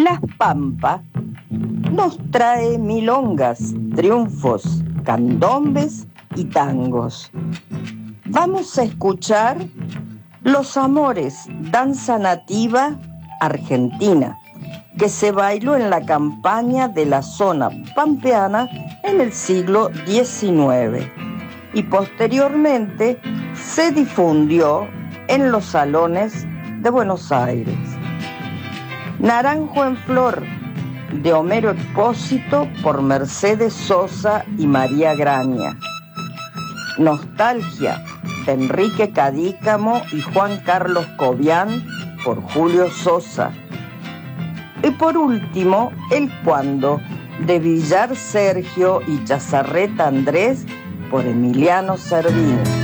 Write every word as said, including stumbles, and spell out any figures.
Las Pampa nos trae milongas, triunfos, candombes y tangos. Vamos a escuchar Los Amores, danza nativa argentina, que se bailó en la campaña de la zona pampeana en el siglo diecinueve y posteriormente se difundió en los salones de Buenos Aires. Naranjo en Flor, de Homero Expósito, por Mercedes Sosa y María Graña. Nostalgia, de Enrique Cadícamo y Juan Carlos Cobian, por Julio Sosa. Y por último, El Cuando, de Villar Sergio y Chazarreta Andrés, por Emiliano Servín.